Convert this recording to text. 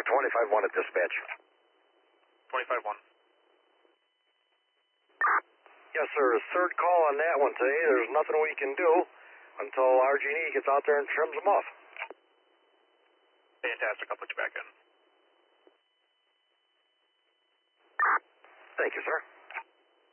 25-1 at dispatch. 25-1. Yes, sir. Third call on that one today. There's nothing we can do until RG&E gets out there and trims them off. Fantastic. I'll put you back in. Thank you, sir.